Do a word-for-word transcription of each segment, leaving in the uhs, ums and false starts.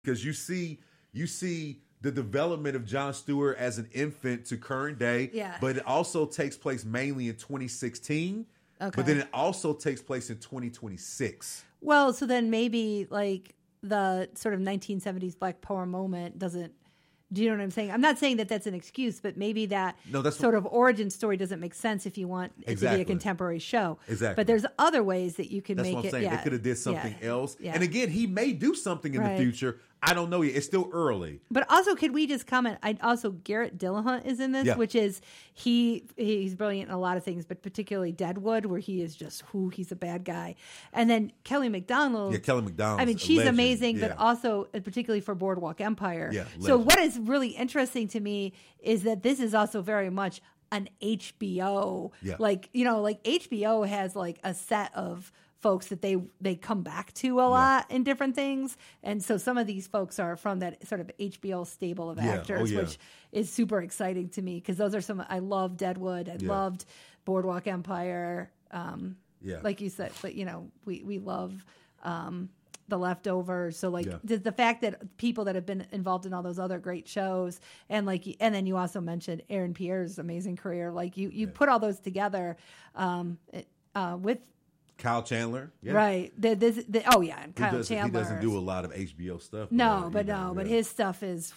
because you see you see the development of Jon Stewart as an infant to current day, yeah. but it also takes place mainly in twenty sixteen. Okay. But then it also takes place in twenty twenty-six. Well, so then maybe like the sort of nineteen seventies Black Power moment doesn't. Do you know what I'm saying? I'm not saying that that's an excuse, but maybe that no, that's sort what, of origin story doesn't make sense if you want it exactly. to be a contemporary show. Exactly. But there's other ways that you can that's make what I'm it. saying. Yeah. They could have did something yeah. else. Yeah. And again, he may do something in right. the future. I don't know yet. It's still early. But also, could we just comment? I also Garrett Dillahunt is in this, yeah. which is he he's brilliant in a lot of things, but particularly Deadwood, where he is just who he's a bad guy. And then Kelly MacDonald. Yeah, Kelly MacDonald. I mean, she's legend. amazing, yeah. but also uh, particularly for Boardwalk Empire. Yeah, so legend. what is really interesting to me is that this is also very much an H B O. Yeah. Like you know, like H B O has like a set of folks that they they come back to a lot yeah. in different things, and so some of these folks are from that sort of H B O stable of yeah. actors, oh, yeah. which is super exciting to me because those are some I love Deadwood, I yeah. loved Boardwalk Empire, um, yeah, like you said, but you know we we love um, The Leftovers, so like yeah. the, the fact that people that have been involved in all those other great shows, and like and then you also mentioned Aaron Pierre's amazing career, like you you yeah. put all those together um, uh, with. Kyle Chandler, yeah. right? The, this, the, oh yeah, and Kyle he Chandler. He doesn't do a lot of H B O stuff. No, but, but know, no, yeah. but his stuff is.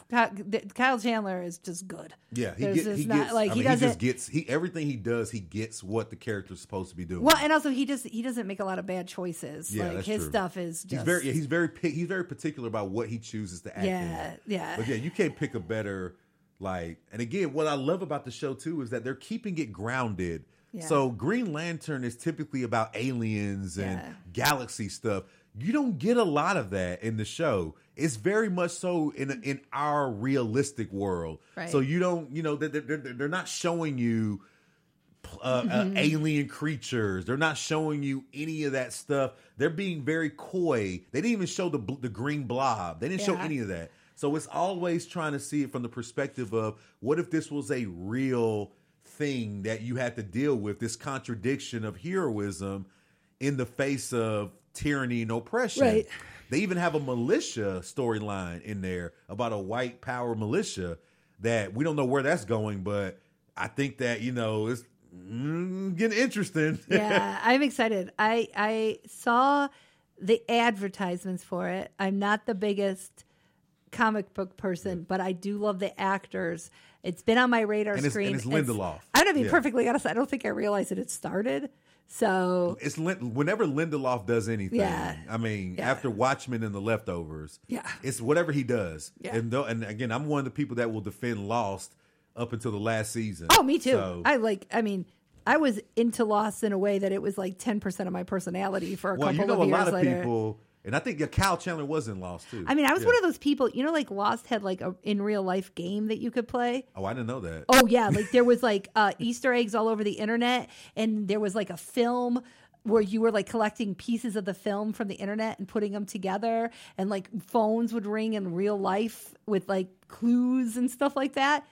Kyle Chandler is just good. Yeah, he, There's get, he not, gets. like I he mean, he doesn't. just gets. He everything he does, he gets what the character's supposed to be doing. Well, and also he just he doesn't make a lot of bad choices. Yeah, like that's his true. stuff is. Just, he's very. Yeah, he's very. He's very particular about what he chooses to act yeah, in. Yeah, But yeah, you can't pick a better. Like, and again, what I love about the show too is that they're keeping it grounded. Yeah. So Green Lantern is typically about aliens and yeah. galaxy stuff. You don't get a lot of that in the show. It's very much so in in our realistic world. Right. So you don't, you know, they're, they're, they're not showing you uh, mm-hmm. uh, alien creatures. They're not showing you any of that stuff. They're being very coy. They didn't even show the the green blob. They didn't yeah. show any of that. So it's always trying to see it from the perspective of what if this was a real thing that you had to deal with, this contradiction of heroism in the face of tyranny and oppression. Right. They even have a militia storyline in there about a white power militia that we don't know where that's going, but I think that, you know, it's mm, getting interesting. Yeah, I'm excited. I I saw the advertisements for it. I'm not the biggest comic book person, yeah. but I do love the actors. It's been on my radar and it's, screen. And it's Lindelof. It's, I'm going to be yeah. perfectly honest. I don't think I realized that it started. So it's whenever Lindelof does anything. Yeah. I mean, yeah. after Watchmen and The Leftovers, yeah. it's whatever he does. Yeah. And, though, and again, I'm one of the people that will defend Lost up until the last season. Oh, me too. So, I like. I mean, I was into Lost in a way that it was like ten percent of my personality for a well, couple you know, of a years lot of later. people. And I think yeah, Kyle Chandler was in Lost too. I mean, I was yeah. one of those people, you know, like Lost had like a in real life game that you could play. Oh, I didn't know that. Oh yeah, like there was like uh, Easter eggs all over the internet, and there was like a film where you were like collecting pieces of the film from the internet and putting them together, and like phones would ring in real life with like clues and stuff like that.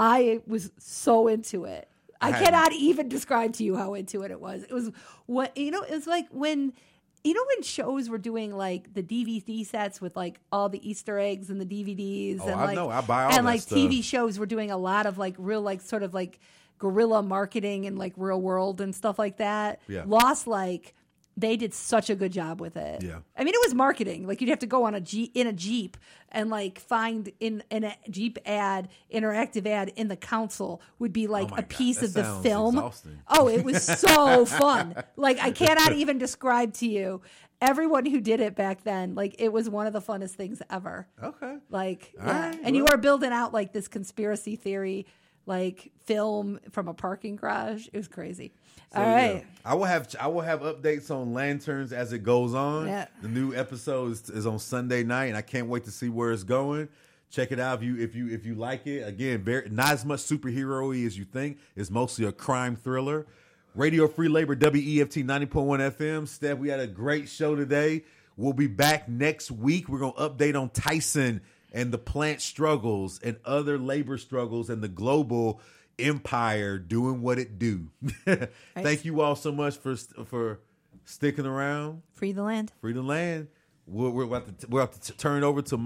I was so into it. I, I cannot even describe to you how into it it was. It was what you know. It was like when. You know when shows were doing like the D V D sets with like all the Easter eggs and the D V Ds oh, and I like know. I buy all and that like stuff. T V shows were doing a lot of like real like sort of like guerrilla marketing and like real world and stuff like that. Yeah. Lost like they did such a good job with it. Yeah. I mean it was marketing. Like you'd have to go on a Jeep in a Jeep and like find in, in a Jeep ad, interactive ad in the console would be like oh a God, piece of the sounds film. Exhausting. Oh, it was so fun. Like I cannot even describe to you. Everyone who did it back then, like it was one of the funnest things ever. Okay. Like, All yeah. right, and well. you are building out like this conspiracy theory, like film from a parking garage. It was crazy. So, All right. Yeah. I will have I will have updates on Lanterns as it goes on. Yeah. The new episode is, is on Sunday night, and I can't wait to see where it's going. Check it out if you if you if you like it. Again, very, not as much superhero-y as you think. It's mostly a crime thriller. Radio Free Labor, W E F T ninety point one F M. Steph, we had a great show today. We'll be back next week. We're going to update on Tyson and the plant struggles and other labor struggles and the global empire doing what it do. Right. Thank you all so much for for sticking around. Free the land. Free the land. we're, we're about to we're about to turn it over to